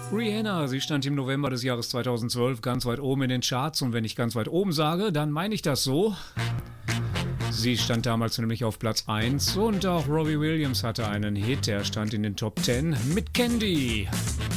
Rihanna, sie stand im November des Jahres 2012 ganz weit oben in den Charts und wenn ich ganz weit oben sage, dann meine ich das so. Sie stand damals nämlich auf Platz 1 und auch Robbie Williams hatte einen Hit, er stand in den Top 10 mit Candy.